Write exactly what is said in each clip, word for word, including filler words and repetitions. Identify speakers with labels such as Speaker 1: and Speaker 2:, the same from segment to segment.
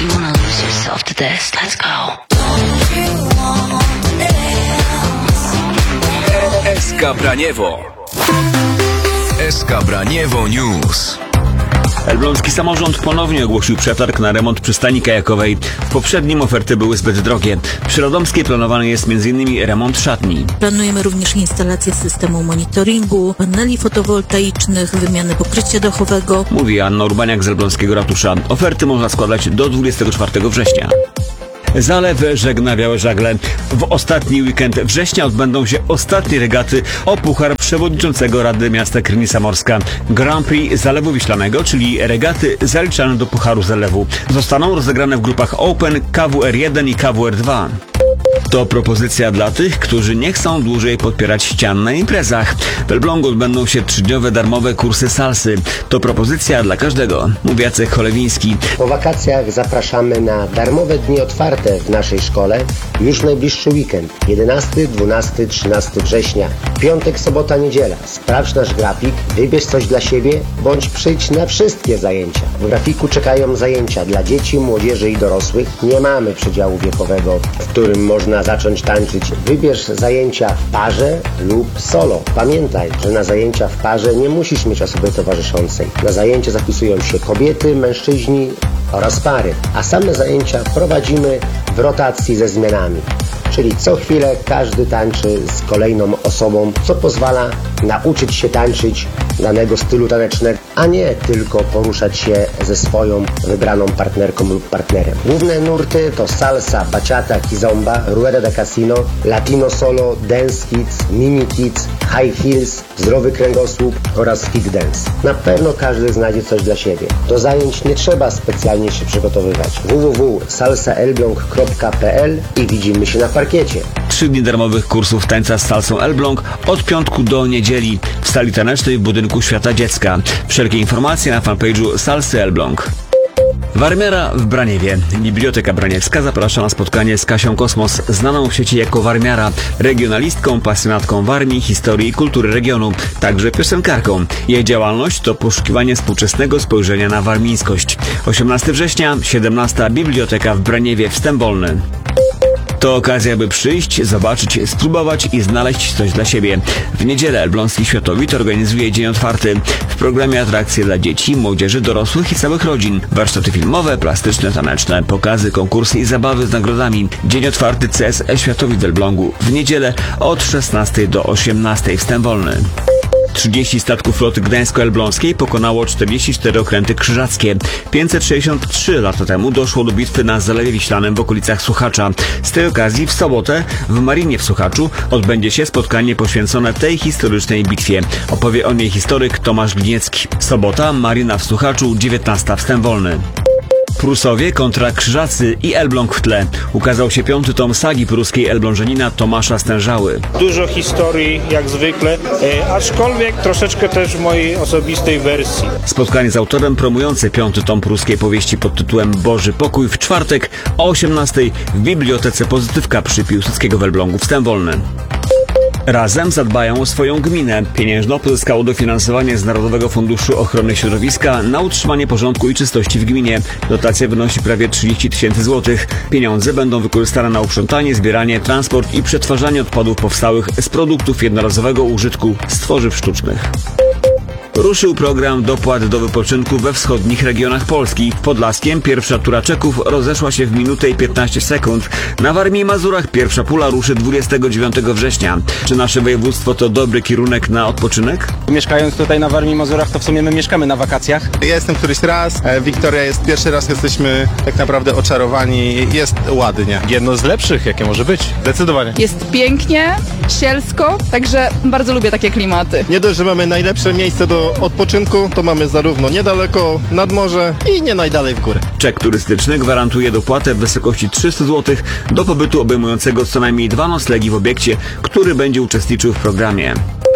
Speaker 1: you wanna lose yourself to this, let's go.
Speaker 2: S K Braniewo. S K Braniewo News.
Speaker 3: Elbląski samorząd ponownie ogłosił przetarg na remont przystani kajakowej. W poprzednim oferty były zbyt drogie. Przy Radomskiej planowany jest między innymi remont szatni.
Speaker 4: Planujemy również instalację systemu monitoringu, paneli fotowoltaicznych, wymianę pokrycia dachowego.
Speaker 3: Mówi Anna Urbaniak z Elbląskiego Ratusza. Oferty można składać do dwudziestego czwartego września. Zalew żegna białe żagle. W ostatni weekend września odbędą się ostatnie regaty o puchar przewodniczącego Rady Miasta Krynica Morska. Grand Prix Zalewu Wiślanego, czyli regaty zaliczane do Pucharu Zalewu, zostaną rozegrane w grupach Open, K W R jeden i K W R dwa. To propozycja dla tych, którzy nie chcą dłużej podpierać ścian na imprezach. W Elblągu odbędą się trzydniowe darmowe kursy salsy. To propozycja dla każdego, mówi Jacek Cholewiński.
Speaker 5: Po wakacjach zapraszamy na darmowe dni otwarte w naszej szkole już najbliższy weekend, jedenastego, dwunastego, trzynastego września. Piątek, sobota, niedziela. Sprawdź nasz grafik, wybierz coś dla siebie, bądź przyjdź na wszystkie zajęcia. W grafiku czekają zajęcia dla dzieci, młodzieży i dorosłych. Nie mamy przedziału wiekowego, w którym można zacząć tańczyć. Wybierz zajęcia w parze lub solo. Pamiętaj, że na zajęcia w parze nie musisz mieć osoby towarzyszącej. Na zajęcia zapisują się kobiety, mężczyźni oraz pary, a same zajęcia prowadzimy w rotacji ze zmianami. Czyli co chwilę każdy tańczy z kolejną osobą, co pozwala nauczyć się tańczyć danego stylu tanecznego, a nie tylko poruszać się ze swoją wybraną partnerką lub partnerem. Główne nurty to salsa, bachata, kizomba, rueda de casino, latino solo, dance kids, mini kids, high heels, zdrowy kręgosłup oraz fit dance. Na pewno każdy znajdzie coś dla siebie. Do zajęć nie trzeba specjalnie się przygotowywać. w w w kropka salsa elbląg kropka p l i widzimy się na parkiecie.
Speaker 3: Trzy dni darmowych kursów tańca z salsą Elbląg od piątku do niedzieli w sali tanecznej w budynku Świata Dziecka. Wszelkie informacje na fanpage'u Salsy Elbląg. Warmiara w Braniewie. Biblioteka Braniewska zaprasza na spotkanie z Kasią Kosmos, znaną w sieci jako Warmiara, regionalistką, pasjonatką Warmii, historii i kultury regionu, także piosenkarką. Jej działalność to poszukiwanie współczesnego spojrzenia na warmińskość. osiemnastego września, siedemnasta Biblioteka w Braniewie, wstęp wolny. To okazja, by przyjść, zobaczyć, spróbować i znaleźć coś dla siebie. W niedzielę Elbląski Światowit organizuje dzień otwarty. W programie atrakcje dla dzieci, młodzieży, dorosłych i całych rodzin. Warsztaty filmowe, plastyczne, taneczne, pokazy, konkursy i zabawy z nagrodami. Dzień otwarty C S E Światowit w Elblągu. W niedzielę od szesnastej do osiemnastej, wstęp wolny. trzydzieści statków floty gdańsko-elbląskiej pokonało czterdzieści cztery okręty krzyżackie. pięćset sześćdziesiąt trzy lata temu doszło do bitwy na Zalewie Wiślanym w okolicach Słuchacza. Z tej okazji w sobotę w Marinie w Słuchaczu odbędzie się spotkanie poświęcone tej historycznej bitwie. Opowie o niej historyk Tomasz Gliniecki. Sobota, Marina w Słuchaczu, dziewiętnasta, wstęp wolny. Prusowie kontra Krzyżacy i Elbląg w tle. Ukazał się piąty tom sagi pruskiej elblążanina Tomasza Stężały.
Speaker 6: Dużo historii, jak zwykle, e, aczkolwiek troszeczkę też w mojej osobistej wersji.
Speaker 3: Spotkanie z autorem promujące piąty tom pruskiej powieści pod tytułem Boży Pokój w czwartek o osiemnastej w Bibliotece Pozytywka przy Piłsudskiego w Elblągu, wstęp wolny. Razem zadbają o swoją gminę. Pieniężno pozyskało dofinansowanie z Narodowego Funduszu Ochrony Środowiska na utrzymanie porządku i czystości w gminie. Dotacja wynosi prawie trzydzieści tysięcy złotych. Pieniądze będą wykorzystane na uprzątanie, zbieranie, transport i przetwarzanie odpadów powstałych z produktów jednorazowego użytku z tworzyw sztucznych. Ruszył program dopłat do wypoczynku we wschodnich regionach Polski. W Podlaskiem pierwsza tura czeków rozeszła się w minutę i piętnaście sekund. Na Warmii i Mazurach pierwsza pula ruszy dwudziestego dziewiątego września. Czy nasze województwo to dobry kierunek na odpoczynek?
Speaker 7: Mieszkając tutaj na Warmii i Mazurach, to w sumie my mieszkamy na wakacjach.
Speaker 8: Ja jestem któryś raz, Wiktoria jest pierwszy raz, jesteśmy tak naprawdę oczarowani. Jest ładnie.
Speaker 7: Jedno z lepszych, jakie może być.
Speaker 8: Zdecydowanie.
Speaker 9: Jest pięknie, sielsko, także bardzo lubię takie klimaty.
Speaker 8: Nie dość, że mamy najlepsze miejsce do odpoczynku, to mamy zarówno niedaleko nad morze i nie najdalej w górę.
Speaker 3: Czek turystyczny gwarantuje dopłatę w wysokości trzysta złotych do pobytu obejmującego co najmniej dwa noclegi w obiekcie, który będzie uczestniczył w programie.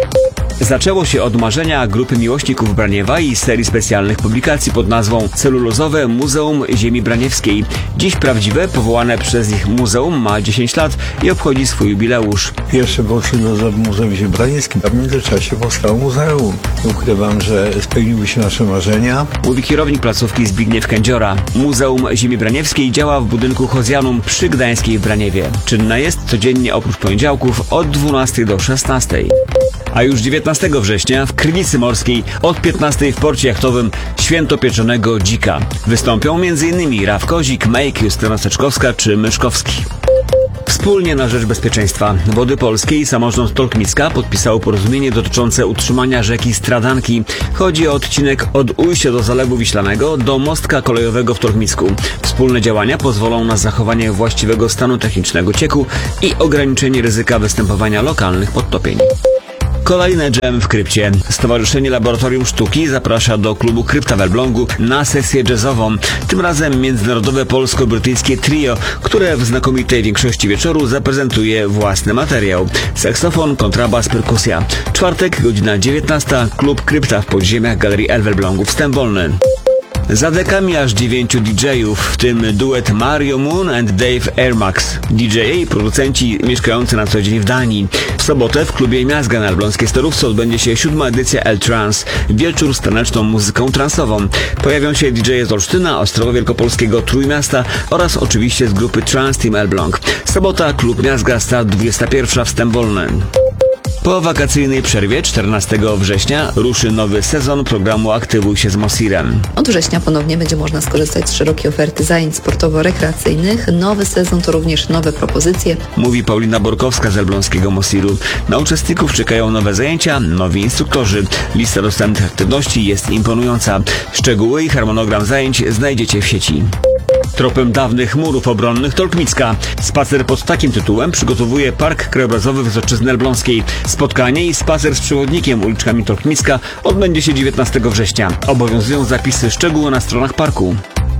Speaker 3: Zaczęło się od marzenia grupy miłośników Braniewa i serii specjalnych publikacji pod nazwą Celulozowe Muzeum Ziemi Braniewskiej. Dziś prawdziwe, powołane przez nich muzeum ma dziesięć lat i obchodzi swój jubileusz.
Speaker 10: Pierwsze było Celulozowe Muzeum Ziemi Braniewskiej, a w międzyczasie powstało muzeum. Ukrywam, że spełniły się nasze marzenia.
Speaker 3: Mówi kierownik placówki Zbigniew Kędziora. Muzeum Ziemi Braniewskiej działa w budynku Hozjanum przy Gdańskiej w Braniewie. Czynna jest codziennie oprócz poniedziałków od dwunastej do szesnastej. A już dziewiętnastego września w Krynicy Morskiej od piętnastej w porcie jachtowym Święto Pieczonego Dzika. Wystąpią m.in. Raf Kozik, Mejk, Justyna Seczkowska czy Myszkowski. Wspólnie na rzecz bezpieczeństwa Wody Polskie i samorząd Tolkmicka podpisały porozumienie dotyczące utrzymania rzeki Stradanki. Chodzi o odcinek od ujścia do Zalewu Wiślanego do mostka kolejowego w Tolkmicku. Wspólne działania pozwolą na zachowanie właściwego stanu technicznego cieku i ograniczenie ryzyka występowania lokalnych podtopień. Kolejne dżem w krypcie. Stowarzyszenie Laboratorium Sztuki zaprasza do klubu Krypta w Elblągu na sesję jazzową. Tym razem międzynarodowe polsko-brytyjskie trio, które w znakomitej większości wieczoru zaprezentuje własny materiał. Saksofon, kontrabas, perkusja. Czwartek, godzina dziewiętnasta. Klub Krypta w podziemiach Galerii L w Elblągu. Wstęp wolny. Za dekami aż dziewięciu didżejów, w tym duet Mario Moon and Dave Airmax. didżeje i producenci mieszkający na co dzień w Danii. W sobotę w klubie Miazga na elbląskiej Starówce odbędzie się siódma edycja L-Trans, wieczór z taneczną muzyką transową. Pojawią się didżeje z Olsztyna, Ostrowa Wielkopolskiego, Trójmiasta oraz oczywiście z grupy Trans Team Elbląg. Sobota, klub Miazga, start dwudziesta pierwsza, wstęp wolny. Po wakacyjnej przerwie czternastego września ruszy nowy sezon programu Aktywuj się z Mosirem.
Speaker 11: Od września ponownie będzie można skorzystać z szerokiej oferty zajęć sportowo-rekreacyjnych. Nowy sezon to również nowe propozycje.
Speaker 3: Mówi Paulina Borkowska z elbląskiego Mosiru. Na uczestników czekają nowe zajęcia, nowi instruktorzy. Lista dostępnych aktywności jest imponująca. Szczegóły i harmonogram zajęć znajdziecie w sieci. Tropem dawnych murów obronnych Tolkmicka. Spacer pod takim tytułem przygotowuje Park Krajobrazowy Wysoczyzny Elbląskiej. Spotkanie i spacer z przewodnikiem uliczkami Tolkmicka odbędzie się dziewiętnastego września. Obowiązują zapisy, szczegóły na stronach parku.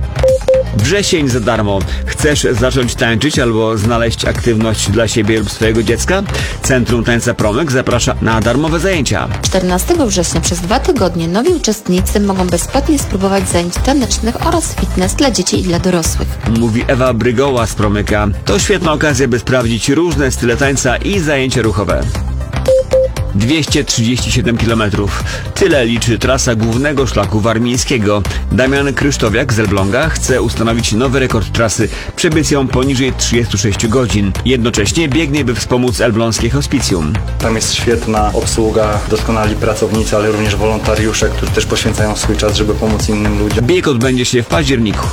Speaker 3: Wrzesień za darmo. Chcesz zacząć tańczyć albo znaleźć aktywność dla siebie lub swojego dziecka? Centrum Tańca Promyk zaprasza na darmowe zajęcia.
Speaker 12: czternastego września przez dwa tygodnie nowi uczestnicy mogą bezpłatnie spróbować zajęć tanecznych oraz fitness dla dzieci i dla dorosłych.
Speaker 3: Mówi Ewa Brygoła z Promyka. To świetna okazja, by sprawdzić różne style tańca i zajęcia ruchowe. dwieście trzydzieści siedem kilometrów. Tyle liczy trasa głównego szlaku warmińskiego. Damian Krysztowiak z Elbląga chce ustanowić nowy rekord trasy. Przebiec ją poniżej trzydziestu sześciu godzin. Jednocześnie biegnie, by wspomóc elbląskie hospicjum.
Speaker 13: Tam jest świetna obsługa, doskonali pracownicy, ale również wolontariusze, którzy też poświęcają swój czas, żeby pomóc innym ludziom.
Speaker 3: Bieg odbędzie się w październiku.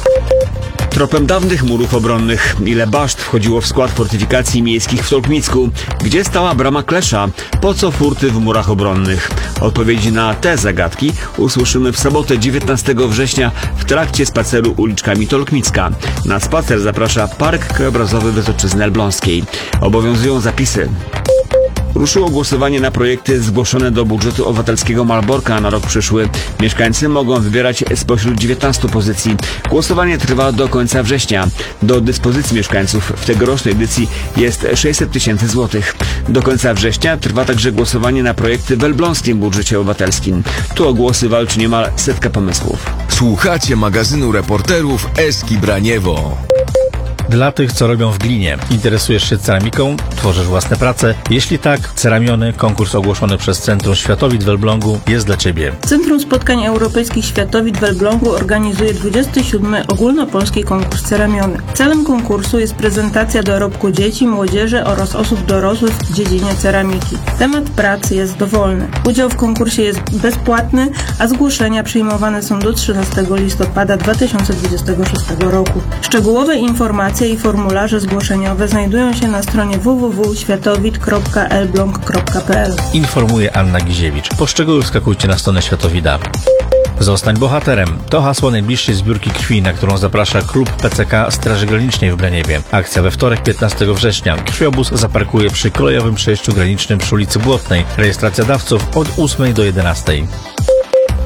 Speaker 3: Tropem dawnych murów obronnych. Ile baszt wchodziło w skład fortyfikacji miejskich w Tolkmicku? Gdzie stała brama Klesza? Po co furty w murach obronnych? Odpowiedzi na te zagadki usłyszymy w sobotę dziewiętnastego września w trakcie spaceru uliczkami Tolkmicka. Na spacer zaprasza Park Krajobrazowy Wysoczyzny Elbląskiej. Obowiązują zapisy. Ruszyło głosowanie na projekty zgłoszone do budżetu obywatelskiego Malborka na rok przyszły. Mieszkańcy mogą wybierać spośród dziewiętnastu pozycji. Głosowanie trwa do końca września. Do dyspozycji mieszkańców w tegorocznej edycji jest sześćset tysięcy złotych. Do końca września trwa także głosowanie na projekty w elbląskim budżecie obywatelskim. Tu o głosy walczy niemal setka pomysłów.
Speaker 2: Słuchacie magazynu reporterów Eski Braniewo.
Speaker 14: Dla tych, co robią w glinie. Interesujesz się ceramiką? Tworzysz własne prace? Jeśli tak, Ceramiony, konkurs ogłoszony przez Centrum Światowid w Elblągu jest dla Ciebie.
Speaker 15: Centrum Spotkań Europejskich Światowid w Elblągu organizuje dwudziesty siódmy ogólnopolski konkurs Ceramiony. Celem konkursu jest prezentacja dorobku dzieci, młodzieży oraz osób dorosłych w dziedzinie ceramiki. Temat pracy jest dowolny. Udział w konkursie jest bezpłatny, a zgłoszenia przyjmowane są do trzynastego listopada dwa tysiące dwudziestego szóstego roku. Szczegółowe informacje i formularze zgłoszeniowe znajdują się na stronie w w w kropka światowid kropka elbląg kropka p l.
Speaker 14: Informuje Anna Giziewicz. Po szczegóły wskakujcie na stronę Światowida. Zostań bohaterem. To hasło najbliższej zbiórki krwi, na którą zaprasza klub P C K Straży Granicznej w Braniewie. Akcja we wtorek piętnastego września. Krwiobóz zaparkuje przy kolejowym przejściu granicznym przy ulicy Błotnej. Rejestracja dawców od ósmej do jedenastej.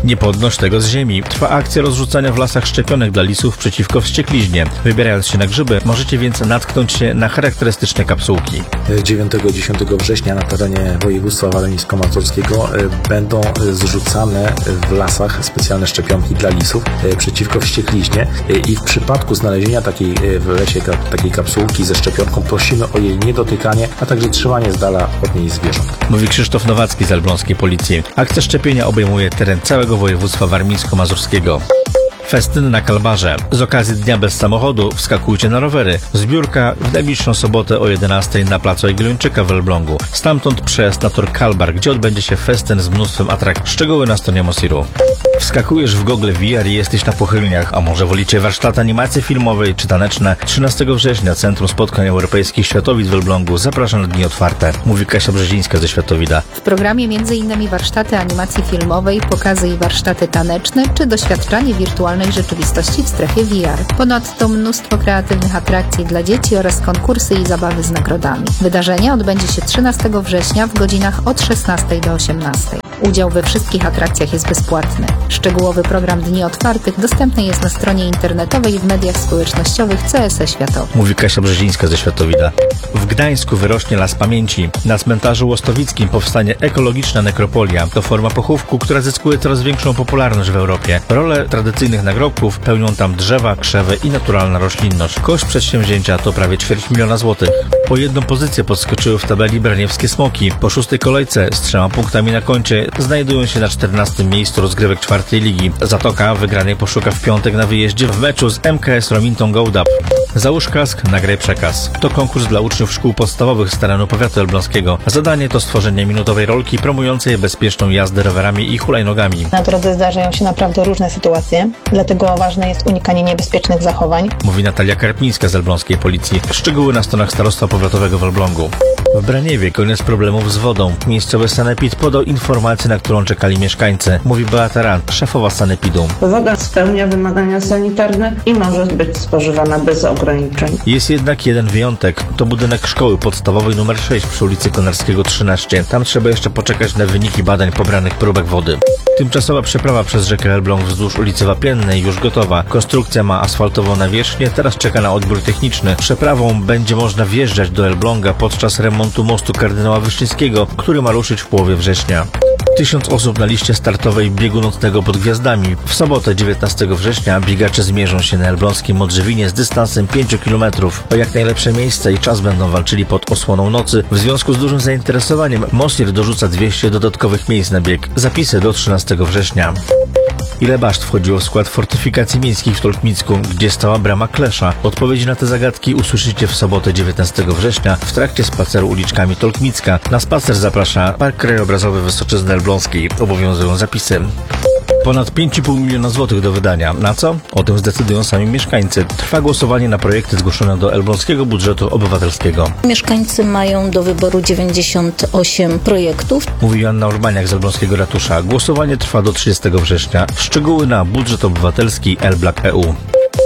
Speaker 14: Nie podnoś tego z ziemi. Trwa akcja rozrzucania w lasach szczepionek dla lisów przeciwko wściekliźnie. Wybierając się na grzyby, możecie więc natknąć się na charakterystyczne kapsułki.
Speaker 16: dziewiątego i dziesiątego września na terenie województwa warmińsko-mazurskiego będą zrzucane w lasach specjalne szczepionki dla lisów przeciwko wściekliźnie i w przypadku znalezienia takiej w lesie takiej kapsułki ze szczepionką prosimy o jej niedotykanie, a także trzymanie z dala od niej zwierząt.
Speaker 14: Mówi Krzysztof Nowacki z elbląskiej policji. Akcja szczepienia obejmuje teren całego województwa warmińsko-mazurskiego. Festyn na Kalbarze. Z okazji Dnia Bez Samochodu wskakujcie na rowery. Zbiórka w najbliższą sobotę o jedenastej na placu Jagiellończyka w Elblągu. Stamtąd przejazd na tor Kalbar, gdzie odbędzie się festyn z mnóstwem atrakcji. Szczegóły na stronie Mosiru. Wskakujesz w gogle V R i jesteś na pochylniach, a może wolicie warsztat animacji filmowej czy taneczne? trzynastego września Centrum Spotkań Europejskich Światowic w Elblągu zaprasza na dni otwarte. Mówi Kasia Brzezińska ze Światowida.
Speaker 17: W programie między innymi warsztaty animacji filmowej, pokazy i warsztaty taneczne czy doświadczanie wirtualnej rzeczywistości w strefie V R. Ponadto mnóstwo kreatywnych atrakcji dla dzieci oraz konkursy i zabawy z nagrodami. Wydarzenie odbędzie się trzynastego września w godzinach od szesnastej do osiemnastej. Udział we wszystkich atrakcjach jest bezpłatny. Szczegółowy program Dni Otwartych dostępny jest na stronie internetowej i w mediach społecznościowych C S E Światowy.
Speaker 14: Mówi Kasia Brzezińska ze Światowida. W Gdańsku wyrośnie Las Pamięci. Na cmentarzu Łostowickim powstanie ekologiczna nekropolia. To forma pochówku, która zyskuje coraz większą popularność w Europie. Rolę tradycyjnych nagrobków pełnią tam drzewa, krzewy i naturalna roślinność. Koszt przedsięwzięcia to prawie ćwierć miliona złotych. Po jedną pozycję podskoczyły w tabeli Braniewskie Smoki. Po szóstej kolejce z trzema punktami na koncie znajdują się na czternastym miejscu rozgrywek czwartej ligi. Zatoka wygranej poszuka w piątek na wyjeździe w meczu z M K S Romington Goldap. Załóż kask, nagraj przekaz. To konkurs dla uczniów szkół podstawowych z terenu powiatu elbląskiego. Zadanie to stworzenie minutowej rolki promującej bezpieczną jazdę rowerami i hulajnogami.
Speaker 18: Na drodze zdarzają się naprawdę różne sytuacje, dlatego ważne jest unikanie niebezpiecznych zachowań.
Speaker 14: Mówi Natalia Karpińska z elbląskiej policji. Szczegóły na stronach Starostwa Powiatowego w Elblągu. W Braniewie koniec problemów z wodą. Miejscowy sanepid podał informację, na którą czekali mieszkańcy. Mówi Beata Rand, szefowa sanepidu.
Speaker 19: Woda spełnia wymagania sanitarne i może być spożywana bez ograniczeń.
Speaker 14: Jest jednak jeden wyjątek. To budynek szkoły podstawowej numer sześć przy ulicy Konarskiego trzynaście. Tam trzeba jeszcze poczekać na wyniki badań pobranych próbek wody. Tymczasowa przeprawa przez rzekę Elbląg wzdłuż ulicy Wapiennej już gotowa. Konstrukcja ma asfaltową nawierzchnię, teraz czeka na odbiór techniczny. Przeprawą będzie można wjeżdżać do Elbląga podczas remontu mostu kardynała Wyszyńskiego, który ma ruszyć w połowie września. Tysiąc osób na liście startowej biegu nocnego pod gwiazdami. W sobotę dziewiętnastego września biegacze zmierzą się na elbląskim Modrzewinie z dystansem pięciu kilometrów. O jak najlepsze miejsce i czas będą walczyli pod osłoną nocy. W związku z dużym zainteresowaniem Mosir dorzuca dwieście dodatkowych miejsc na bieg. Zapisy do trzynastego września. Ile baszt wchodziło w skład fortyfikacji miejskich w Tolkmicku, gdzie stała brama Klesza? Odpowiedzi na te zagadki usłyszycie w sobotę dziewiętnastego września w trakcie spaceru uliczkami Tolkmicka. Na spacer zaprasza Park Krajobrazowy Wysoczyzny Elbląskiej. Obowiązują zapisy. Ponad pięć i pół miliona złotych do wydania. Na co? O tym zdecydują sami mieszkańcy. Trwa głosowanie na projekty zgłoszone do elbląskiego budżetu obywatelskiego.
Speaker 4: Mieszkańcy mają do wyboru dziewięćdziesiąt osiem projektów.
Speaker 14: Mówi Joanna Urbaniak z elbląskiego ratusza. Głosowanie trwa do trzydziestego września. Szczegóły na budżet obywatelski elblak kropka e u.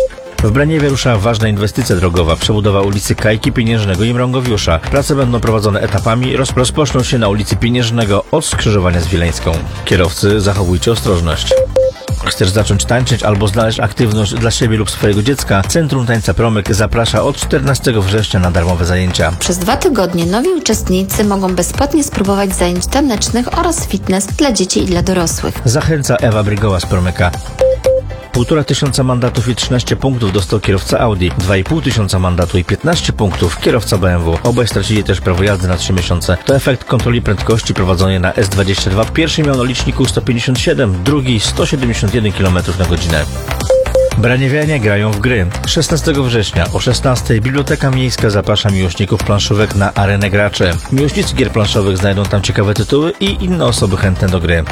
Speaker 14: W Braniewie rusza ważna inwestycja drogowa, przebudowa ulicy Kajki Pieniężnego i Mrągowiusza. Prace będą prowadzone etapami, roz, rozpoczną się na ulicy Pieniężnego od skrzyżowania z Wileńską. Kierowcy, zachowujcie ostrożność. Chcesz zacząć tańczyć albo znaleźć aktywność dla siebie lub swojego dziecka? Centrum Tańca Promyk zaprasza od czternastego września na darmowe zajęcia.
Speaker 12: Przez dwa tygodnie nowi uczestnicy mogą bezpłatnie spróbować zajęć tanecznych oraz fitness dla dzieci i dla dorosłych.
Speaker 14: Zachęca Ewa Brygoła z Promyka. Półtora tysiąca mandatów i trzynaście punktów dostał kierowca Audi, dwa i pół tysiąca mandatu i piętnaście punktów kierowca B M W. Obaj stracili też prawo jazdy na trzy miesiące. To efekt kontroli prędkości prowadzonej na S dwadzieścia dwa. Pierwszy miał na liczniku sto pięćdziesiąt siedem, drugi sto siedemdziesiąt jeden kilometrów na godzinę. Braniewianie grają w gry. szesnastego września o szesnastej Biblioteka Miejska zaprasza miłośników planszówek na arenę graczy. Miłośnicy gier planszowych znajdą tam ciekawe tytuły i inne osoby chętne do gry.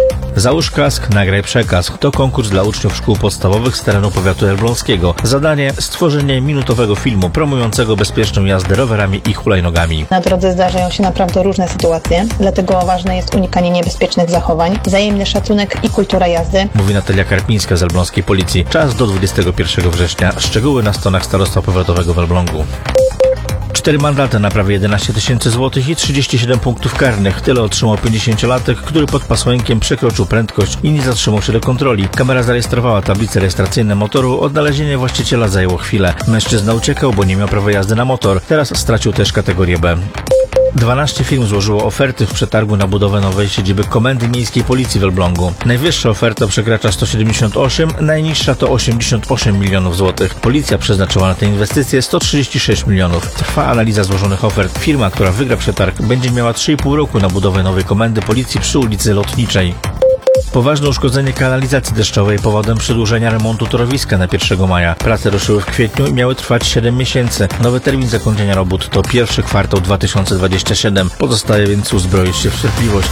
Speaker 14: Załóż kask, nagraj przekaz. To konkurs dla uczniów szkół podstawowych z terenu powiatu elbląskiego. Zadanie: stworzenie minutowego filmu promującego bezpieczną jazdę rowerami i hulajnogami.
Speaker 18: Na drodze zdarzają się naprawdę różne sytuacje, dlatego ważne jest unikanie niebezpiecznych zachowań, wzajemny szacunek i kultura jazdy.
Speaker 14: Mówi Natalia Karpińska z elbląskiej policji. Czas do dwudziestego pierwszego września. Szczegóły na stronach Starostwa Powiatowego w Elblągu. Cztery mandaty na prawie jedenaście tysięcy złotych i trzydzieści siedem punktów karnych. Tyle otrzymał pięćdziesięciolatek, który pod pasłękiem przekroczył prędkość i nie zatrzymał się do kontroli. Kamera zarejestrowała tablice rejestracyjne motoru, odnalezienie właściciela zajęło chwilę. Mężczyzna uciekał, bo nie miał prawa jazdy na motor. Teraz stracił też kategorię B. dwanaście firm złożyło oferty w przetargu na budowę nowej siedziby Komendy Miejskiej Policji w Elblągu. Najwyższa oferta przekracza sto siedemdziesiąt osiem, najniższa to osiemdziesiąt osiem milionów złotych. Policja przeznaczyła na tę inwestycję sto trzydzieści sześć milionów. Trwa analiza złożonych ofert. Firma, która wygra przetarg, będzie miała trzy i pół roku na budowę nowej Komendy Policji przy ulicy Lotniczej. Poważne uszkodzenie kanalizacji deszczowej powodem przedłużenia remontu torowiska na pierwszego maja. Prace ruszyły w kwietniu i miały trwać siedem miesięcy. Nowy termin zakończenia robót to pierwszy kwartał dwa tysiące dwudziesty siódmy. Pozostaje więc uzbroić się w cierpliwość.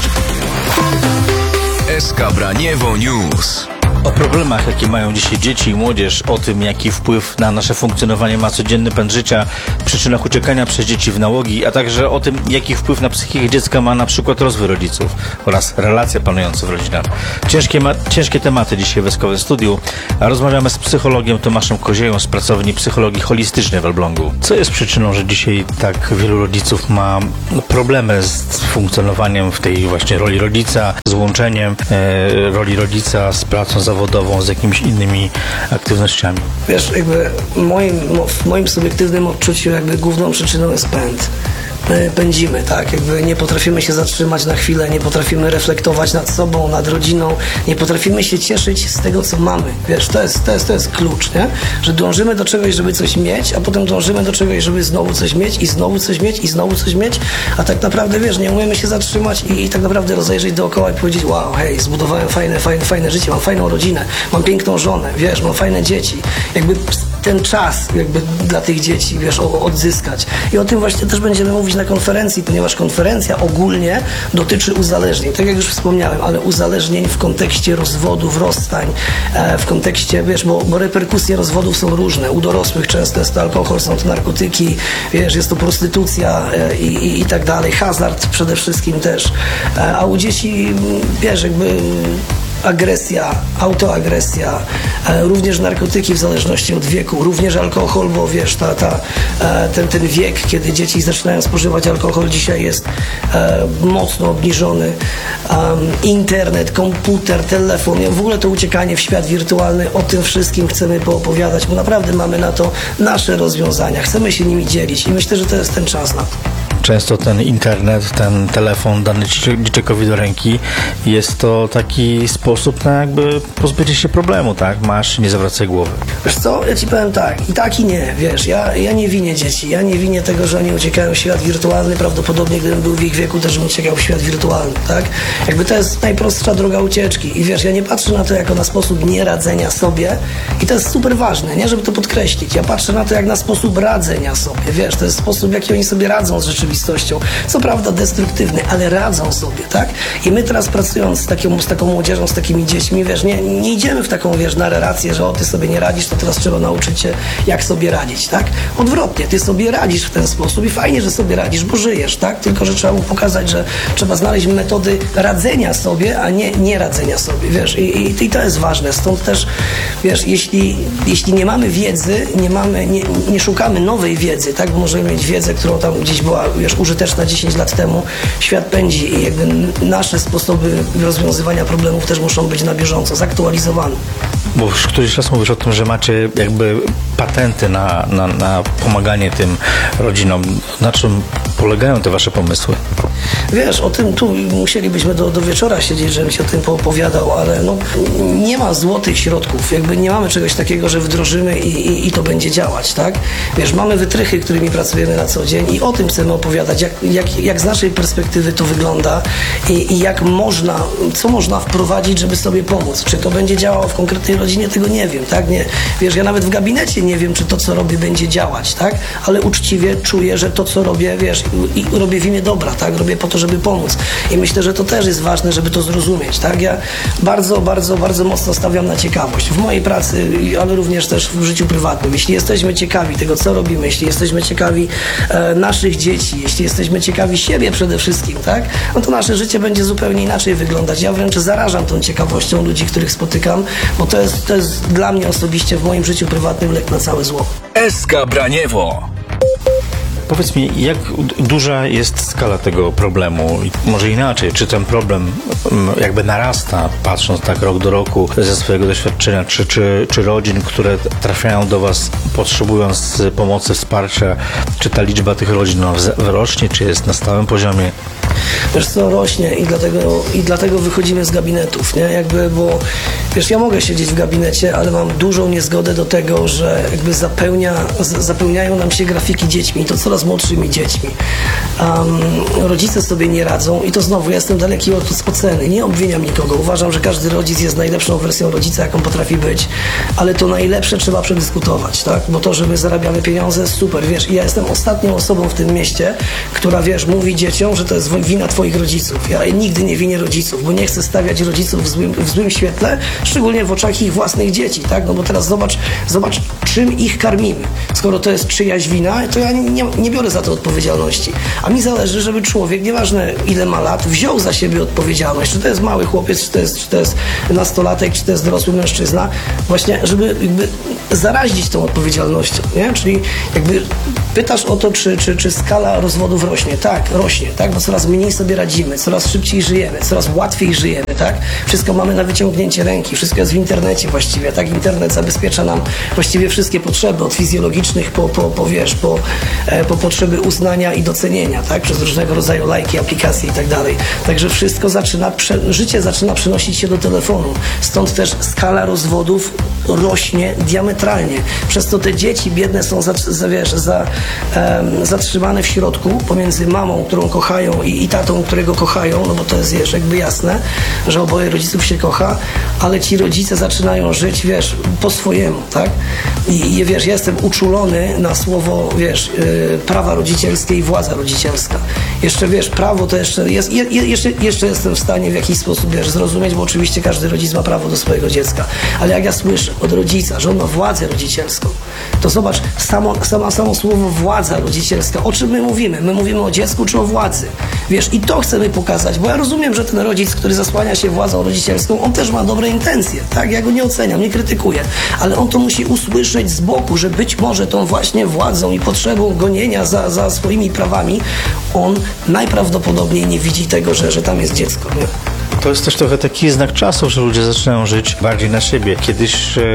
Speaker 2: S K Braniewo News.
Speaker 14: O problemach, jakie mają dzisiaj dzieci i młodzież, o tym, jaki wpływ na nasze funkcjonowanie ma codzienny pęd życia, przyczynach uciekania przez dzieci w nałogi, a także o tym, jaki wpływ na psychikę dziecka ma na przykład rozwój rodziców oraz relacje panujące w rodzinach. Ciężkie, ma- ciężkie tematy dzisiaj w Eskowym Studiu, a rozmawiamy z psychologiem Tomaszem Kozieją z pracowni psychologii holistycznej w Elblągu. Co jest przyczyną, że dzisiaj tak wielu rodziców ma problemy z funkcjonowaniem w tej właśnie roli rodzica, z łączeniem e, roli rodzica z pracą zawodową, z jakimiś innymi aktywnościami?
Speaker 20: Wiesz, jakby moim, w moim subiektywnym odczuciu jakby główną przyczyną jest pęd. My pędzimy, tak? Jakby nie potrafimy się zatrzymać na chwilę, nie potrafimy reflektować nad sobą, nad rodziną, nie potrafimy się cieszyć z tego, co mamy. Wiesz, to jest, to jest, to jest klucz, nie? Że dążymy do czegoś, żeby coś mieć, a potem dążymy do czegoś, żeby znowu coś mieć i znowu coś mieć i znowu coś mieć, a tak naprawdę, wiesz, nie umiemy się zatrzymać i, i tak naprawdę rozejrzeć dookoła i powiedzieć, wow, hej, zbudowałem fajne, fajne, fajne życie, mam fajną rodzinę, mam piękną żonę, wiesz, mam fajne dzieci. Jakby ten czas jakby dla tych dzieci, wiesz, odzyskać. I o tym właśnie też będziemy mówić na konferencji, ponieważ konferencja ogólnie dotyczy uzależnień, tak jak już wspomniałem, ale uzależnień w kontekście rozwodów, rozstań, e, w kontekście, wiesz, bo, bo reperkusje rozwodów są różne. U dorosłych często jest to alkohol, są to narkotyki, wiesz, jest to prostytucja e, i, i, i tak dalej, hazard przede wszystkim też, e, a u dzieci, wiesz, jakby agresja, autoagresja, e, również narkotyki w zależności od wieku, również alkohol, bo wiesz, ta, ta, e, ten, ten wiek, kiedy dzieci zaczynają spożywać alkohol, dzisiaj jest e, mocno obniżony. Um, internet, komputer, telefon, w ogóle to uciekanie w świat wirtualny, o tym wszystkim chcemy poopowiadać, bo naprawdę mamy na to nasze rozwiązania, chcemy się nimi dzielić i myślę, że to jest ten czas na to.
Speaker 14: Często ten internet, ten telefon dany dzieciakowi do ręki, jest to taki sposób na jakby pozbycie się problemu, tak? Masz, nie zawracaj głowy.
Speaker 20: Wiesz co, ja ci powiem tak, i tak i nie, wiesz, ja, ja nie winię dzieci, ja nie winię tego, że oni uciekają w świat wirtualny, prawdopodobnie gdybym był w ich wieku, też bym uciekał w świat wirtualny, tak? Jakby to jest najprostsza droga ucieczki i wiesz, ja nie patrzę na to jako na sposób nieradzenia sobie i to jest super ważne, nie, żeby to podkreślić, ja patrzę na to jak na sposób radzenia sobie, wiesz, to jest sposób, w jaki oni sobie radzą z rzeczywistością. Co prawda destruktywny, ale radzą sobie, tak? I my teraz pracując z taką, z taką młodzieżą, z takimi dziećmi, wiesz, nie, nie idziemy w taką, wiesz, narrację, że o, ty sobie nie radzisz, to teraz trzeba nauczyć cię, jak sobie radzić, tak? Odwrotnie, ty sobie radzisz w ten sposób i fajnie, że sobie radzisz, bo żyjesz, tak? Tylko, że trzeba mu pokazać, że trzeba znaleźć metody radzenia sobie, a nie nie radzenia sobie, wiesz? I, i, i to jest ważne, stąd też, wiesz, jeśli, jeśli nie mamy wiedzy, nie mamy, nie, nie szukamy nowej wiedzy, tak? Bo możemy mieć wiedzę, którą tam gdzieś była, wiesz, użyteczna dziesięć lat temu, świat pędzi i jakby nasze sposoby rozwiązywania problemów też muszą być na bieżąco, zaktualizowane.
Speaker 14: Bo już któryś raz mówisz o tym, że macie jakby patenty na, na, na pomaganie tym rodzinom. Na czym polegają te wasze pomysły?
Speaker 20: Wiesz, o tym tu musielibyśmy do, do wieczora siedzieć, żebym się o tym poopowiadał, ale no, nie ma złotych środków. Jakby nie mamy czegoś takiego, że wdrożymy i, i, i to będzie działać, tak? Wiesz, mamy wytrychy, którymi pracujemy na co dzień i o tym chcemy opowiadać, jak, jak, jak z naszej perspektywy to wygląda i, i jak można, co można wprowadzić, żeby sobie pomóc. Czy to będzie działało w konkretnej rodzinie, tego nie wiem, tak? Nie, wiesz, ja nawet w gabinecie nie wiem, czy to, co robię, będzie działać, tak? Ale uczciwie czuję, że to, co robię, wiesz, i, i robię w imię dobra, tak? Robię po to, żeby pomóc. I myślę, że to też jest ważne, żeby to zrozumieć, tak? Ja bardzo, bardzo, bardzo mocno stawiam na ciekawość. W mojej pracy, ale również też w życiu prywatnym. Jeśli jesteśmy ciekawi tego, co robimy, jeśli jesteśmy ciekawi e, naszych dzieci, jeśli jesteśmy ciekawi siebie przede wszystkim, tak? No to nasze życie będzie zupełnie inaczej wyglądać. Ja wręcz zarażam tą ciekawością ludzi, których spotykam, bo to jest, to jest dla mnie osobiście w moim życiu prywatnym lek na całe zło.
Speaker 2: S K Braniewo.
Speaker 14: Powiedz mi, jak duża jest skala tego problemu? Może inaczej, czy ten problem jakby narasta, patrząc tak rok do roku ze swojego doświadczenia, czy, czy, czy rodzin, które trafiają do Was potrzebując pomocy, wsparcia, czy ta liczba tych rodzin no, rośnie, czy jest na stałym poziomie?
Speaker 20: Wiesz co, rośnie i dlatego, i dlatego wychodzimy z gabinetów, nie? Jakby, bo wiesz, ja mogę siedzieć w gabinecie, ale mam dużą niezgodę do tego, że jakby zapełnia, z, zapełniają nam się grafiki dziećmi, i to coraz młodszymi dziećmi. Um, rodzice sobie nie radzą i to znowu, ja jestem daleki od oceny, nie obwiniam nikogo, uważam, że każdy rodzic jest najlepszą wersją rodzica, jaką potrafi być, ale to najlepsze trzeba przedyskutować, tak? Bo to, że my zarabiamy pieniądze, super, wiesz, i ja jestem ostatnią osobą w tym mieście, która, wiesz, mówi dzieciom, że to jest wina twoich rodziców. Ja nigdy nie winię rodziców, bo nie chcę stawiać rodziców w złym, w złym świetle, szczególnie w oczach ich własnych dzieci, tak? No bo teraz zobacz, zobacz, czym ich karmimy. Skoro to jest czyjaś wina, to ja nie, nie, nie biorę za to odpowiedzialności. A mi zależy, żeby człowiek, nieważne ile ma lat, wziął za siebie odpowiedzialność. Czy to jest mały chłopiec, czy to jest, czy to jest nastolatek, czy to jest dorosły mężczyzna. Właśnie, żeby jakby zarazić tą odpowiedzialnością, nie? Czyli jakby pytasz o to, czy, czy, czy skala rozwodów rośnie. Tak, rośnie, tak? Bo coraz mniej sobie radzimy, coraz szybciej żyjemy, coraz łatwiej żyjemy, tak? Wszystko mamy na wyciągnięcie ręki, wszystko jest w internecie właściwie, tak? Internet zabezpiecza nam właściwie wszystkie potrzeby, od fizjologicznych po, po, po wiesz, po, e, po potrzeby uznania i docenienia, tak? Przez różnego rodzaju lajki, aplikacje i tak dalej. Także wszystko zaczyna, prze, życie zaczyna przenosić się do telefonu. Stąd też skala rozwodów rośnie diametralnie. Przez to te dzieci biedne są za, za, wiesz, za, um, zatrzymane w środku pomiędzy mamą, którą kochają i, i tatą, którego kochają, no bo to jest, wiesz, jakby jasne, że oboje rodziców się kocha, ale ci rodzice zaczynają żyć, wiesz, po swojemu, tak? I, i wiesz, ja jestem uczulony na słowo, wiesz, yy, prawa rodzicielskie i władza rodzicielska. Jeszcze, wiesz, prawo to jeszcze jest, je, jeszcze, jeszcze jestem w stanie w jakiś sposób, wiesz, zrozumieć, bo oczywiście każdy rodzic ma prawo do swojego dziecka, ale jak ja słyszę od rodzica, że on ma władzę rodzicielską, to zobacz, samo, samo, samo słowo władza rodzicielska, o czym my mówimy? My mówimy o dziecku czy o władzy? Wiesz, i to chcemy pokazać, bo ja rozumiem, że ten rodzic, który zasłania się władzą rodzicielską, on też ma dobre intencje, tak? Ja go nie oceniam, nie krytykuję, ale on to musi usłyszeć z boku, że być może tą właśnie władzą i potrzebą gonienia za, za swoimi prawami, on najprawdopodobniej nie widzi tego, że, że tam jest dziecko, nie?
Speaker 14: To jest też trochę taki znak czasów, że ludzie zaczynają żyć bardziej na siebie. Kiedyś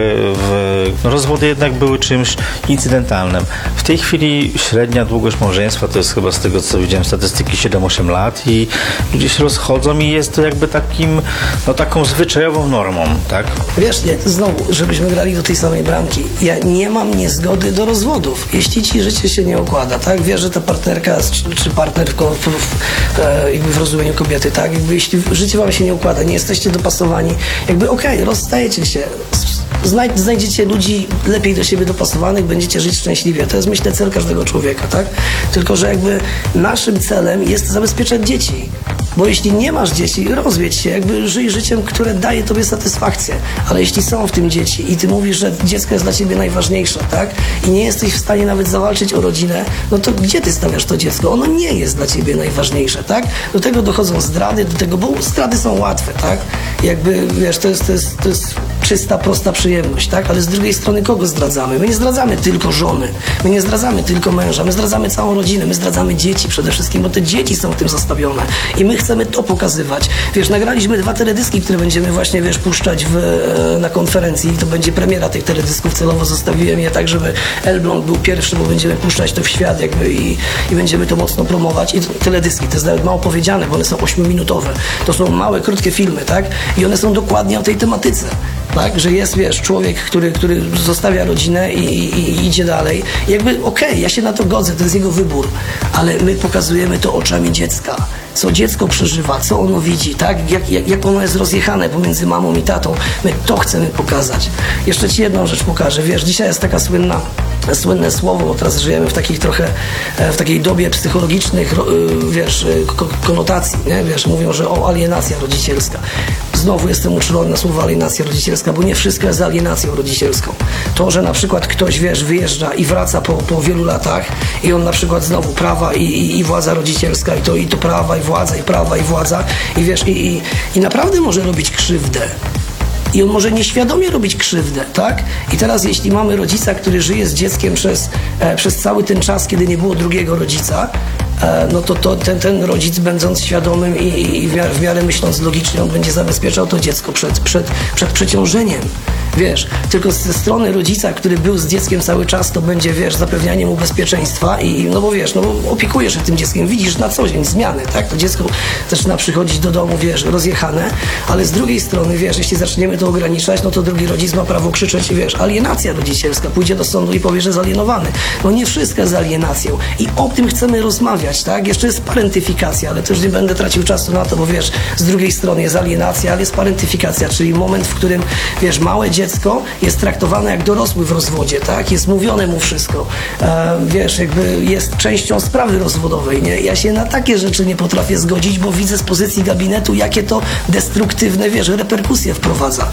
Speaker 14: w, no, rozwody jednak były czymś incydentalnym. W tej chwili średnia długość małżeństwa to jest chyba z tego, co widziałem statystyki, siedem osiem lat i ludzie się rozchodzą i jest to jakby takim, no taką zwyczajową normą, tak?
Speaker 20: Wiesz, nie, znowu, żebyśmy grali do tej samej bramki. Ja nie mam niezgody do rozwodów. Jeśli ci życie się nie układa, tak? Wiesz, że ta partnerka czy, czy partner w, w, w, w rozumieniu kobiety, tak? Jakby jeśli życie wam się nie układa, nie jesteście dopasowani, jakby okej, okay, rozstajecie się, Znajd, znajdziecie ludzi lepiej do siebie dopasowanych, będziecie żyć szczęśliwie. To jest, myślę, cel każdego człowieka, tak? Tylko że jakby naszym celem jest zabezpieczać dzieci. Bo jeśli nie masz dzieci, rozwiedź się, jakby żyj życiem, które daje tobie satysfakcję. Ale jeśli są w tym dzieci i ty mówisz, że dziecko jest dla ciebie najważniejsze, tak? I nie jesteś w stanie nawet zawalczyć o rodzinę, no to gdzie ty stawiasz to dziecko? Ono nie jest dla ciebie najważniejsze, tak? Do tego dochodzą zdrady, do tego, bo zdrady są łatwe, tak? Jakby, wiesz, to jest, to jest, to jest czysta, prosta przyjemność, tak? Ale z drugiej strony kogo zdradzamy? My nie zdradzamy tylko żony, my nie zdradzamy tylko męża, my zdradzamy całą rodzinę, my zdradzamy dzieci przede wszystkim, bo te dzieci są tym zastawione i my chcemy to pokazywać. Wiesz, nagraliśmy dwa teledyski, które będziemy właśnie, wiesz, puszczać w, na konferencji. To będzie premiera tych teledysków. Celowo zostawiłem je tak, żeby Elbląg był pierwszy, bo będziemy puszczać to w świat jakby i, i będziemy to mocno promować. I teledyski, to jest nawet mało powiedziane, bo one są ośmiominutowe. To są małe, krótkie filmy, tak? I one są dokładnie o tej tematyce. Tak, że jest, wiesz, człowiek, który, który zostawia rodzinę i, i, i idzie dalej. I jakby, okej, okay, ja się na to godzę, to jest jego wybór, ale my pokazujemy to oczami dziecka. Co dziecko przeżywa, co ono widzi, tak? Jak, jak, jak ono jest rozjechane pomiędzy mamą i tatą. My to chcemy pokazać. Jeszcze ci jedną rzecz pokażę. Wiesz, dzisiaj jest taka słynna, słynne słowo, bo teraz żyjemy w takich trochę, w takiej dobie psychologicznych, wiesz, konotacji, nie? Wiesz, mówią, że o, alienacja rodzicielska. Znowu jestem uczulony na słowo alienacja rodzicielska, bo nie wszystko jest alienacją rodzicielską. To, że na przykład ktoś, wiesz, wyjeżdża i wraca po, po wielu latach i on na przykład znowu prawa i, i, i władza rodzicielska i to, i to prawa i władza i prawa i władza i wiesz, i, i, i naprawdę może robić krzywdę. i on może nieświadomie robić krzywdę, tak? I teraz jeśli mamy rodzica, który żyje z dzieckiem przez, e, przez cały ten czas, kiedy nie było drugiego rodzica, e, no to, to ten, ten rodzic, będąc świadomym i, i w, miarę, w miarę myśląc logicznie, on będzie zabezpieczał to dziecko przed, przed, przed przeciążeniem. Wiesz, tylko ze strony rodzica, który był z dzieckiem cały czas, to będzie, wiesz, zapewnianie mu bezpieczeństwa i, no bo wiesz, no bo opiekujesz się tym dzieckiem, widzisz na co dzień zmiany, tak? To dziecko zaczyna przychodzić do domu, wiesz, rozjechane, ale z drugiej strony, wiesz, jeśli zaczniemy to ograniczać, no to drugi rodzic ma prawo krzyczeć, wiesz, alienacja rodzicielska, pójdzie do sądu i powie, że jest alienowany. No nie wszystko jest alienacją i o tym chcemy rozmawiać, tak? Jeszcze jest parentyfikacja, ale też nie będę tracił czasu na to, bo wiesz, z drugiej strony jest alienacja, ale jest parentyfikacja, czyli moment, w którym, wiesz, małe dziecko dziecko jest traktowane jak dorosły w rozwodzie, tak? Jest mówione mu wszystko. E, wiesz, jakby jest częścią sprawy rozwodowej, nie? Ja się na takie rzeczy nie potrafię zgodzić, bo widzę z pozycji gabinetu, jakie to destruktywne, wiesz, reperkusje wprowadza.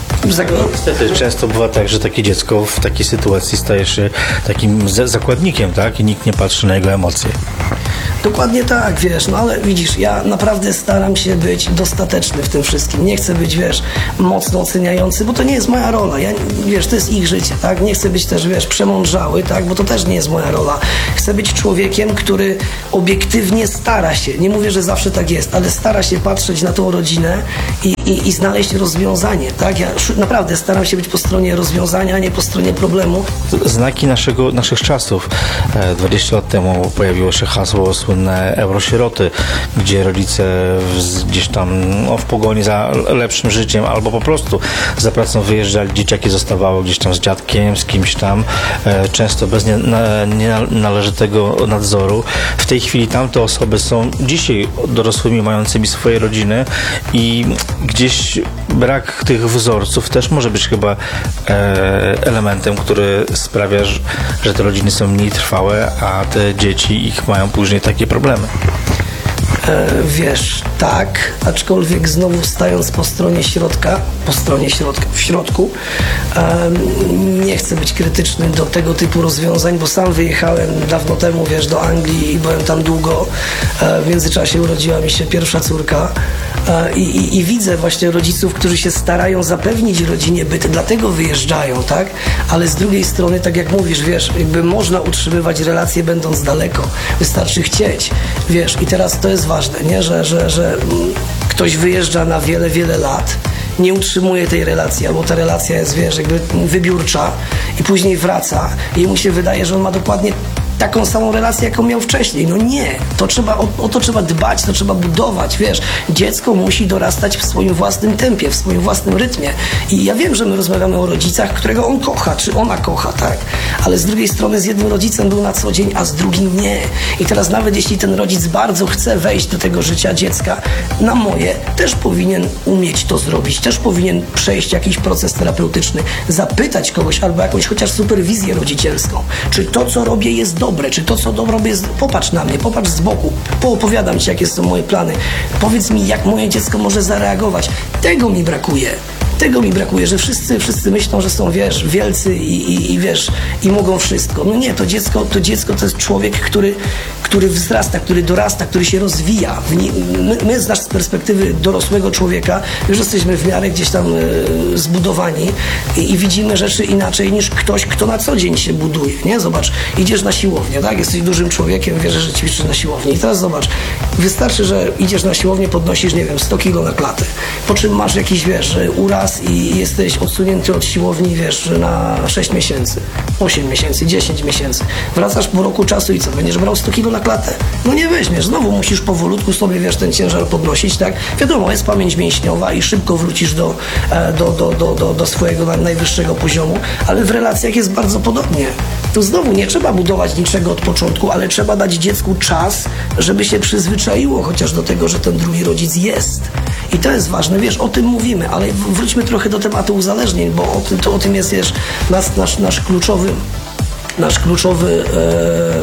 Speaker 14: Niestety często bywa tak, że takie dziecko w takiej sytuacji staje się takim zakładnikiem, tak? I nikt nie patrzy na jego emocje.
Speaker 20: Dokładnie tak, wiesz, no ale widzisz, ja naprawdę staram się być dostateczny w tym wszystkim. Nie chcę być, wiesz, mocno oceniający, bo to nie jest moja rola. Ja, wiesz, to jest ich życie, tak? Nie chcę być też, wiesz, przemądrzały, tak? Bo to też nie jest moja rola. Chcę być człowiekiem, który obiektywnie stara się, nie mówię, że zawsze tak jest, ale stara się patrzeć na tą rodzinę i, i, i znaleźć rozwiązanie, tak? Ja naprawdę staram się być po stronie rozwiązania, a nie po stronie problemu.
Speaker 14: Znaki naszego, naszych czasów. dwadzieścia lat temu pojawiło się hasło słynne eurosieroty, gdzie rodzice gdzieś tam no, w pogoni za lepszym życiem albo po prostu za pracą wyjeżdżali, dzieciaki zostawały gdzieś tam z dziadkiem, z kimś tam, często bez nienależytego nadzoru. W tej chwili tamte osoby są dzisiaj dorosłymi, mającymi swoje rodziny i gdzieś brak tych wzorców też może być chyba elementem, który sprawia, że te rodziny są mniej trwałe, a te dzieci ich mają później takie problemy.
Speaker 20: E, wiesz, tak, aczkolwiek znowu stając po stronie środka, po stronie środka, w środku, e, nie chcę być krytyczny do tego typu rozwiązań, bo sam wyjechałem dawno temu, wiesz, do Anglii i byłem tam długo. E, w międzyczasie urodziła mi się pierwsza córka e, i, i widzę właśnie rodziców, którzy się starają zapewnić rodzinie byt, dlatego wyjeżdżają, tak? Ale z drugiej strony, tak jak mówisz, wiesz, jakby można utrzymywać relacje będąc daleko, wystarczy chcieć, wiesz, i teraz to jest ważne, nie? Że, że, że ktoś wyjeżdża na wiele, wiele lat, nie utrzymuje tej relacji, albo ta relacja jest, wiesz, jakby wybiórcza i później wraca i mu się wydaje, że on ma dokładnie taką samą relację, jaką miał wcześniej. No nie, to trzeba, o, o to trzeba dbać, to trzeba budować, wiesz. Dziecko musi dorastać w swoim własnym tempie, w swoim własnym rytmie. I ja wiem, że my rozmawiamy o rodzicach, którego on kocha, czy ona kocha, tak? Ale z drugiej strony z jednym rodzicem był na co dzień, a z drugim nie. I teraz nawet jeśli ten rodzic bardzo chce wejść do tego życia dziecka, na moje, też powinien umieć to zrobić, też powinien przejść jakiś proces terapeutyczny, zapytać kogoś albo jakąś chociaż superwizję rodzicielską, czy to, co robię, jest dobre. Dobre, czy to, co dobre robię, jest... Popatrz na mnie, popatrz z boku, poopowiadam ci, jakie są moje plany. Powiedz mi, jak moje dziecko może zareagować. Tego mi brakuje. Tego mi brakuje, że wszyscy, wszyscy myślą, że są, wiesz, wielcy i, i, i wiesz, i mogą wszystko. No nie, to dziecko, to dziecko to jest człowiek, który, który wzrasta, który dorasta, który się rozwija. My, my z naszej perspektywy dorosłego człowieka już jesteśmy w miarę gdzieś tam e, zbudowani i, i widzimy rzeczy inaczej niż ktoś, kto na co dzień się buduje, nie? Zobacz, idziesz na siłownię, tak? Jesteś dużym człowiekiem, wiesz, że ćwiczysz na siłowni. I teraz zobacz, wystarczy, że idziesz na siłownię, podnosisz, nie wiem, sto kilo na klatę, po czym masz jakiś, wiesz, uraz i jesteś odsunięty od siłowni, wiesz, na sześć miesięcy, osiem miesięcy, dziesięć miesięcy. Wracasz po roku czasu i co? Będziesz brał sto kilo na klatę? No nie weźmiesz. Znowu musisz powolutku sobie, wiesz, ten ciężar podnosić, tak? Wiadomo, jest pamięć mięśniowa i szybko wrócisz do, do, do, do, do, do swojego najwyższego poziomu, ale w relacjach jest bardzo podobnie. Tu znowu nie trzeba budować niczego od początku, ale trzeba dać dziecku czas, żeby się przyzwyczaiło chociaż do tego, że ten drugi rodzic jest. I to jest ważne, wiesz, o tym mówimy, ale wróćmy trochę do tematu uzależnień, bo o tym, to o tym jest, wiesz, nasz, nasz, nasz kluczowy nasz kluczowy e, e,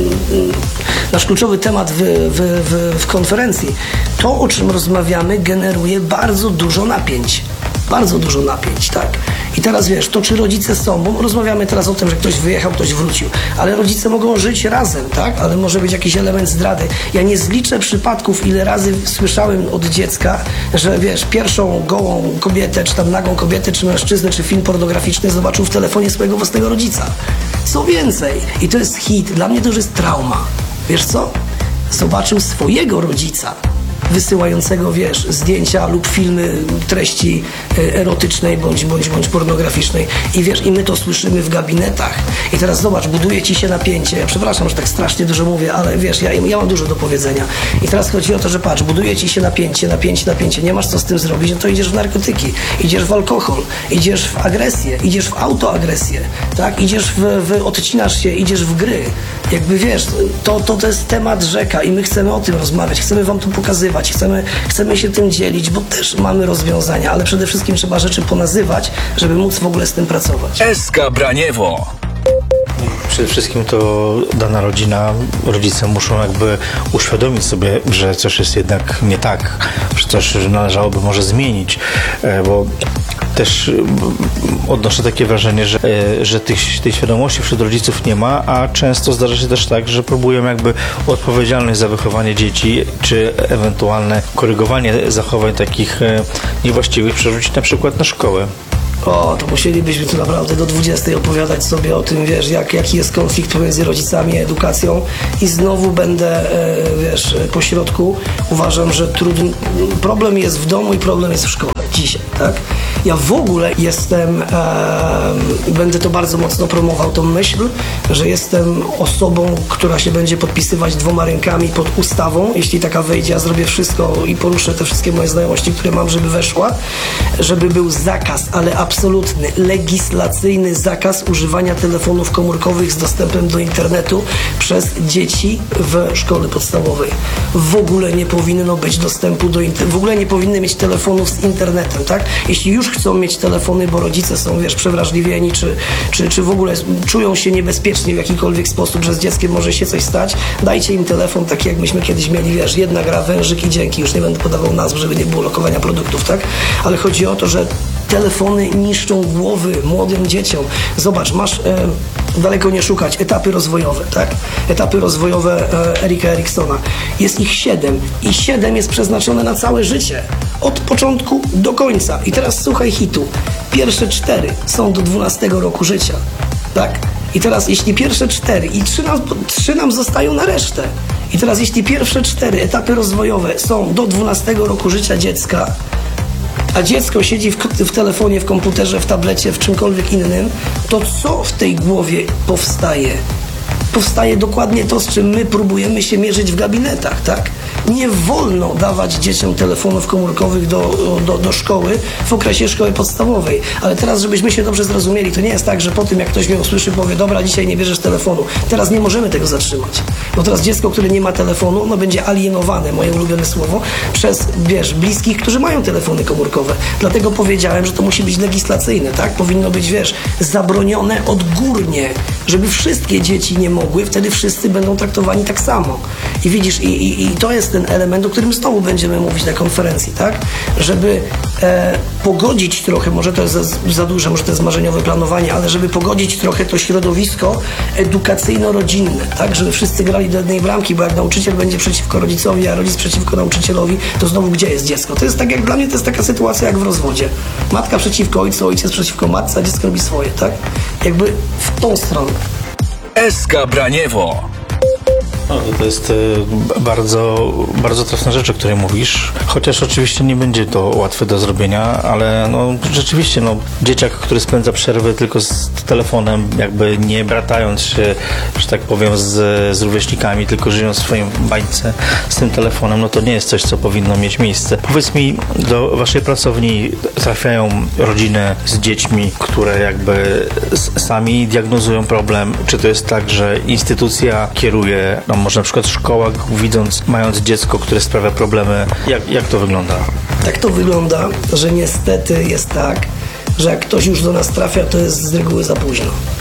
Speaker 20: nasz kluczowy temat w, w, w, w konferencji. To, o czym rozmawiamy, generuje bardzo dużo napięć. Bardzo dużo napięć, tak. I teraz wiesz, to czy rodzice są, bo rozmawiamy teraz o tym, że ktoś wyjechał, ktoś wrócił, ale rodzice mogą żyć razem, tak? Ale może być jakiś element zdrady. Ja nie zliczę przypadków, ile razy słyszałem od dziecka, że wiesz, pierwszą gołą kobietę, czy tam nagą kobietę, czy mężczyznę, czy film pornograficzny zobaczył w telefonie swojego własnego rodzica. Co więcej, i to jest hit, dla mnie to już jest trauma. Wiesz co? Zobaczył swojego rodzica wysyłającego, wiesz, zdjęcia lub filmy treści erotycznej bądź, bądź, bądź pornograficznej i wiesz, i my to słyszymy w gabinetach. I teraz zobacz, buduje ci się napięcie. Ja przepraszam, że tak strasznie dużo mówię, ale wiesz, ja, ja mam dużo do powiedzenia. I teraz chodzi o to, że patrz, buduje ci się napięcie, napięcie, napięcie, nie masz co z tym zrobić, no to idziesz w narkotyki, idziesz w alkohol, idziesz w agresję, idziesz w autoagresję, tak? Idziesz w, w odcinasz się, idziesz w gry. Jakby wiesz, to, to, to jest temat rzeka i my chcemy o tym rozmawiać, chcemy wam to pokazywać. Chcemy, chcemy się tym dzielić, bo też mamy rozwiązania, ale przede wszystkim trzeba rzeczy ponazywać, żeby móc w ogóle z tym pracować.
Speaker 2: S K Braniewo.
Speaker 14: Przede wszystkim to dana rodzina, rodzice muszą jakby uświadomić sobie, że coś jest jednak nie tak, że coś należałoby może zmienić, bo też odnoszę takie wrażenie, że, że tych, tej świadomości wśród rodziców nie ma, a często zdarza się też tak, że próbują jakby odpowiedzialność za wychowanie dzieci, czy ewentualne korygowanie zachowań takich niewłaściwych przerzucić na przykład na szkołę.
Speaker 20: O, to musielibyśmy tu naprawdę do dwudziestej opowiadać sobie o tym, wiesz, jak, jaki jest konflikt pomiędzy rodzicami a edukacją i znowu będę, e, wiesz, po środku. Uważam, że trudny, problem jest w domu i problem jest w szkole dzisiaj, tak? Ja w ogóle jestem, e, będę to bardzo mocno promował, tą myśl, że jestem osobą, która się będzie podpisywać dwoma rękami pod ustawą. Jeśli taka wejdzie, ja zrobię wszystko i poruszę te wszystkie moje znajomości, które mam, żeby weszła, żeby był zakaz, ale absolutny, legislacyjny zakaz używania telefonów komórkowych z dostępem do internetu przez dzieci w szkole podstawowej. W ogóle nie powinno być dostępu do internetu, w ogóle nie powinny mieć telefonów z internetem, tak? Jeśli już chcą mieć telefony, bo rodzice są, wiesz, przewrażliwieni, czy, czy, czy w ogóle czują się niebezpiecznie w jakikolwiek sposób, że z dzieckiem może się coś stać, dajcie im telefon taki, jak myśmy kiedyś mieli, wiesz, jedna gra, wężyk i dzięki, już nie będę podawał nazw, żeby nie było lokowania produktów, tak? Ale chodzi o to, że telefony niszczą głowy młodym dzieciom. Zobacz, masz, e, daleko nie szukać, etapy rozwojowe, tak? Etapy rozwojowe e, Erika Eriksona. Jest ich siedem i siedem jest przeznaczone na całe życie. Od początku do końca. I teraz słuchaj hitu. Pierwsze cztery są do dwunastego roku życia, tak? I teraz jeśli pierwsze cztery i trzy nam, trzy nam zostają na resztę. I teraz jeśli pierwsze cztery etapy rozwojowe są do dwunastego roku życia dziecka, a dziecko siedzi w, w telefonie, w komputerze, w tablecie, w czymkolwiek innym, to co w tej głowie powstaje? Powstaje dokładnie to, z czym my próbujemy się mierzyć w gabinetach, tak? Nie wolno dawać dzieciom telefonów komórkowych do, do, do szkoły w okresie szkoły podstawowej. Ale teraz, żebyśmy się dobrze zrozumieli, to nie jest tak, że po tym, jak ktoś mnie usłyszy, powie, dobra, dzisiaj nie bierzesz telefonu. Teraz nie możemy tego zatrzymać. Bo teraz dziecko, które nie ma telefonu, ono będzie alienowane, moje ulubione słowo, przez, wiesz, bliskich, którzy mają telefony komórkowe. Dlatego powiedziałem, że to musi być legislacyjne, tak? Powinno być, wiesz, zabronione odgórnie, żeby wszystkie dzieci nie mogły, wtedy wszyscy będą traktowani tak samo. I widzisz, i, i, i to jest ten element, o którym znowu będziemy mówić na konferencji, tak? Żeby e, pogodzić trochę, może to jest za, za duże, może to jest marzeniowe planowanie, ale żeby pogodzić trochę to środowisko edukacyjno-rodzinne, tak? Żeby wszyscy grali do jednej bramki, bo jak nauczyciel będzie przeciwko rodzicowi, a rodzic przeciwko nauczycielowi, to znowu gdzie jest dziecko? To jest tak, jak dla mnie to jest taka sytuacja jak w rozwodzie. Matka przeciwko ojcu, ojciec przeciwko matce, a dziecko robi swoje, tak? Jakby w tą stronę.
Speaker 2: S K Braniewo.
Speaker 14: No, to jest y, bardzo, bardzo trafna rzecz, o której mówisz, chociaż oczywiście nie będzie to łatwe do zrobienia, ale no, rzeczywiście no, dzieciak, który spędza przerwy tylko z telefonem, jakby nie bratając się, że tak powiem, z, z rówieśnikami, tylko żyjąc w swoim bańce z tym telefonem, no to nie jest coś, co powinno mieć miejsce. Powiedz mi, do waszej pracowni trafiają rodziny z dziećmi, które jakby sami diagnozują problem, czy to jest tak, że instytucja kieruje, no może na przykład szkoła, widząc, mając dziecko, które sprawia problemy, jak, jak to wygląda?
Speaker 20: Tak to wygląda, że niestety jest tak, że jak ktoś już do nas trafia, to jest z reguły za późno.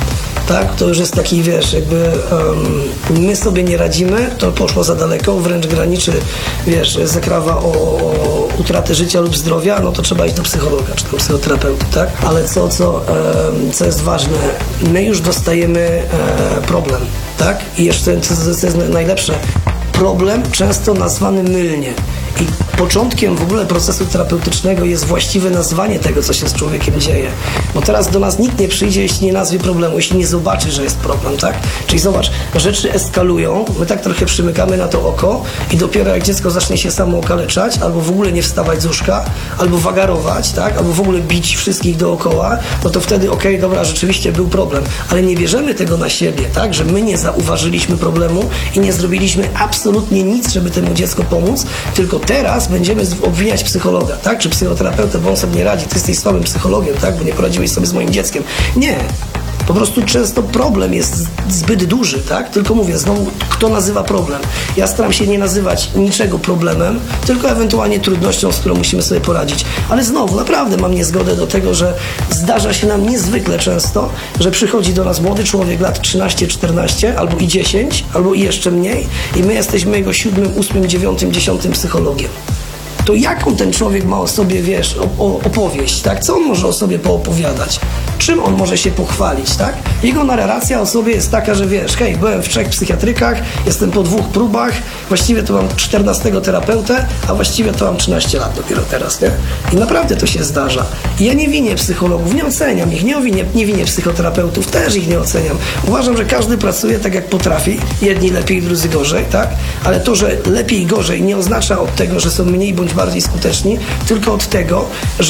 Speaker 20: tak? To już jest taki, wiesz, jakby um, my sobie nie radzimy, to poszło za daleko, wręcz graniczy, wiesz, zakrawa o, o utratę życia lub zdrowia, no to trzeba iść do psychologa, czy do psychoterapeuty, tak? Ale co, co, um, co jest ważne, my już dostajemy e, problem, tak? I jeszcze, co, co jest najlepsze, problem często nazwany mylnie. I początkiem w ogóle procesu terapeutycznego jest właściwe nazwanie tego, co się z człowiekiem dzieje. Bo teraz do nas nikt nie przyjdzie, jeśli nie nazwie problemu, jeśli nie zobaczy, że jest problem, tak? Czyli zobacz, rzeczy eskalują, my tak trochę przymykamy na to oko i dopiero jak dziecko zacznie się samo okaleczać, albo w ogóle nie wstawać z łóżka, albo wagarować, tak? Albo w ogóle bić wszystkich dookoła, no to wtedy okej, okay, dobra, rzeczywiście był problem. Ale nie bierzemy tego na siebie, tak? Że my nie zauważyliśmy problemu i nie zrobiliśmy absolutnie nic, żeby temu dziecku pomóc, tylko teraz będziemy obwiniać psychologa, tak? Czy psychoterapeutę, bo on sobie nie radzi, ty jesteś słabym psychologiem, tak? Bo nie poradziłeś sobie z moim dzieckiem. Nie. Po prostu często problem jest zbyt duży, tak? Tylko mówię, znowu, kto nazywa problem? Ja staram się nie nazywać niczego problemem, tylko ewentualnie trudnością, z którą musimy sobie poradzić. Ale znowu, naprawdę mam niezgodę do tego, że zdarza się nam niezwykle często, że przychodzi do nas młody człowiek lat trzynaście czternaście, albo i dziesięć, albo i jeszcze mniej i my jesteśmy jego siódmym, ósmym, dziewiątym, dziesiątym psychologiem. To jaką ten człowiek ma o sobie, wiesz, opowieść, tak? Co on może o sobie poopowiadać? Czym on może się pochwalić, tak? Jego narracja o sobie jest taka, że wiesz, hej, byłem w trzech psychiatrykach, jestem po dwóch próbach, właściwie to mam czternastego terapeutę, a właściwie to mam trzynaście lat dopiero teraz, nie? I naprawdę to się zdarza. I ja nie winię psychologów, nie oceniam ich, nie winię, nie winię psychoterapeutów, też ich nie oceniam. Uważam, że każdy pracuje tak, jak potrafi, jedni lepiej, drudzy gorzej, tak? Ale to, że lepiej i gorzej nie oznacza od tego, że są mniej bądź bardziej skuteczni, tylko od tego, że